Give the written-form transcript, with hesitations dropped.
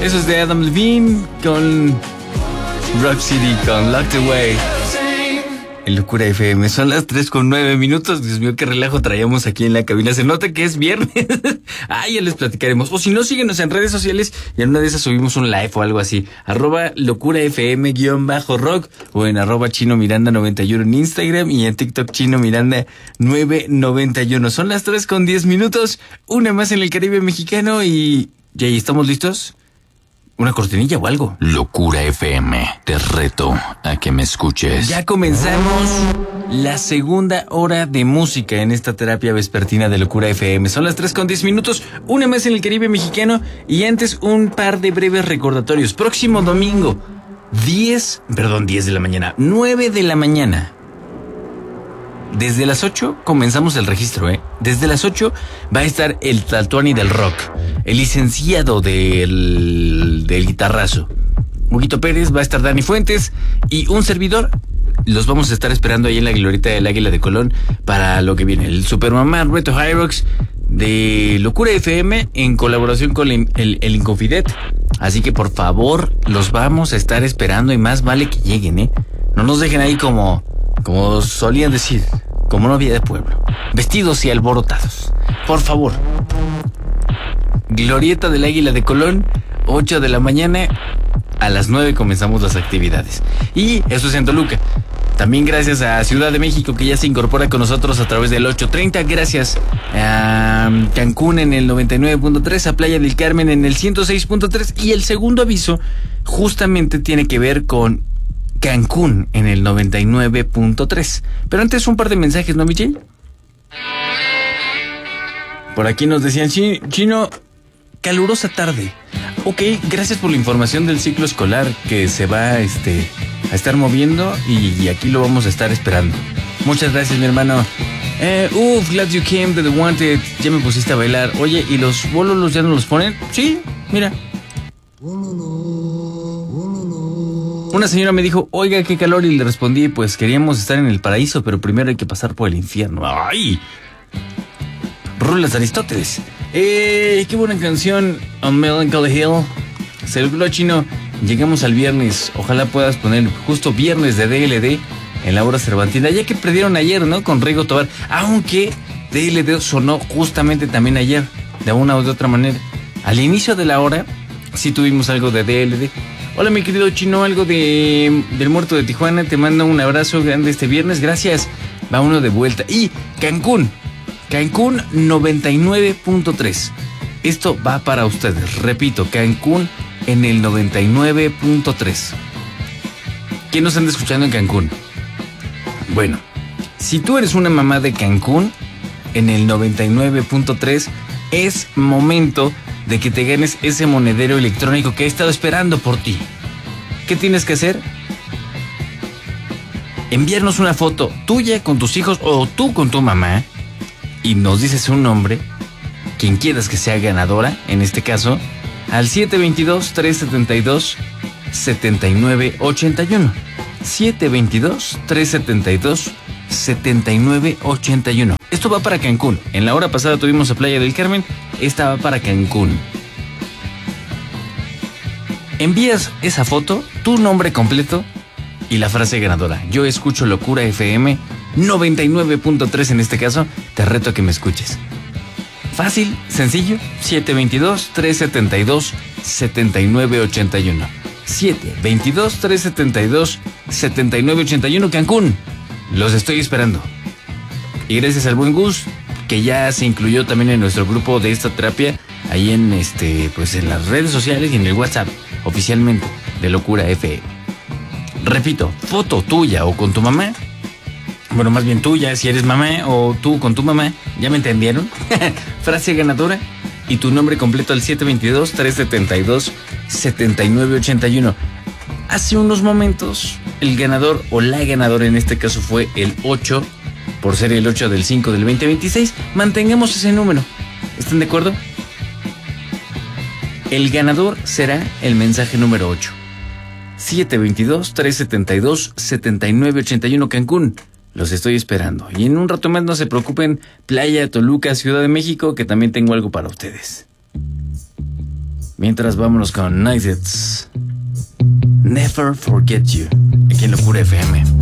Eso es de Adam Levine con Rock City, con Locked Away. En Locura FM, son las 3:09. Dios mío, qué relajo traíamos aquí en la cabina. Se nota que es viernes. Ya les platicaremos. O si no, síguenos en redes sociales y en una de esas subimos un live o algo así. @LocuraFM_rock o en @ChinoMiranda91 en Instagram y en TikTok ChinoMiranda991. Son las 3:10. Una más en el Caribe mexicano y... Jay, ¿estamos listos? ¿Una cortinilla o algo? Locura FM, te reto a que me escuches. Ya comenzamos la segunda hora de música en esta terapia vespertina de Locura FM. Son las 3:10, una más en el Caribe mexicano. Y antes un par de breves recordatorios. Próximo domingo, 10 de la mañana, 9 de la mañana. Desde las 8 comenzamos el registro, Desde las 8 va a estar el Tlatuani del rock, el licenciado del guitarrazo, Huguito Pérez, va a estar Dani Fuentes y un servidor. Los vamos a estar esperando ahí en la glorieta del Águila de Colón para lo que viene. El Supermamá Reto Hyrox de Locura FM en colaboración con el Inconfidet. Así que por favor, los vamos a estar esperando y más vale que lleguen, No nos dejen ahí como solían decir, como novia de pueblo, vestidos y alborotados. Por favor. Glorieta del Águila de Colón, 8 de la mañana. A las 9 comenzamos las actividades. Y eso es en Toluca. También gracias a Ciudad de México, que ya se incorpora con nosotros a través del 830. Gracias a Cancún en el 99.3, a Playa del Carmen en el 106.3. Y el segundo aviso justamente tiene que ver con Cancún en el 99.3. Pero antes un par de mensajes, ¿no, Michelle? Por aquí nos decían, Chino, calurosa tarde. Ok, gracias por la información del ciclo escolar que se va a estar moviendo y aquí lo vamos a estar esperando. Muchas gracias, mi hermano. Glad you came to the Wanted. Ya me pusiste a bailar. Oye, ¿y los bololos ya no los ponen? Sí, mira. Una señora me dijo, oiga, qué calor, y le respondí, pues queríamos estar en el paraíso, pero primero hay que pasar por el infierno. ¡Ay! Rulas de Aristóteles. Qué buena canción, On Melancholy Hill. Saludos, Chino. Llegamos al viernes. Ojalá puedas poner justo viernes de DLD en la hora cervantina, ya que perdieron ayer, ¿no? Con Rigo Tobar. Aunque DLD sonó justamente también ayer, de una o de otra manera. Al inicio de la hora, sí tuvimos algo de DLD. Hola, mi querido Chino, algo del muerto de Tijuana. Te mando un abrazo grande este viernes. Gracias. Va uno de vuelta. Y Cancún 99.3. Esto va para ustedes. Repito, Cancún en el 99.3. ¿Quién nos anda escuchando en Cancún? Bueno, si tú eres una mamá de Cancún, en el 99.3 es momento de que te ganes ese monedero electrónico que he estado esperando por ti. ¿Qué tienes que hacer? Enviarnos una foto tuya con tus hijos o tú con tu mamá y nos dices un nombre, quien quieras que sea ganadora, en este caso, al 722-372-7981. 722-372-7981. Esto va para Cancún. En la hora pasada tuvimos a Playa del Carmen. Esta va para Cancún. Envías esa foto, tu nombre completo y la frase ganadora. Yo escucho Locura FM 99.3 en este caso. Te reto a que me escuches. Fácil, sencillo. 722-372-7981. 722-372-7981 Cancún. Los estoy esperando. Y gracias al buen Gus, que ya se incluyó también en nuestro grupo de esta terapia, ahí en pues en las redes sociales y en el WhatsApp oficialmente de Locura FM. Repito, foto tuya o con tu mamá. Bueno, más bien tuya, si eres mamá, o tú con tu mamá. ¿Ya me entendieron? Frase ganadora y tu nombre completo al 722-372-7981. Hace unos momentos, el ganador o la ganadora en este caso fue el 8, por ser el 8 del 5 del 2026. Mantengamos ese número. ¿Están de acuerdo? El ganador será el mensaje número 8. 722-372-7981 Cancún. Los estoy esperando. Y en un rato más, no se preocupen, Playa, Toluca, Ciudad de México, que también tengo algo para ustedes. Mientras vámonos con Nighteds. Never Forget You, aquí en Locura FM.